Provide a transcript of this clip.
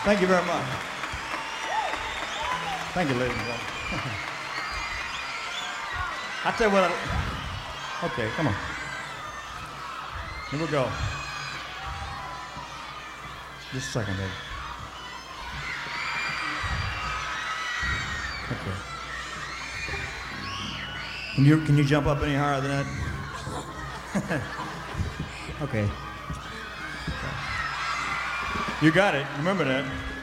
Thank you very much. Thank you, ladies and gentlemen. I tell you what. Okay, come on. Here we go. Just a second, baby. Okay. Can you jump up any higher than that? Okay. You got it. Remember that.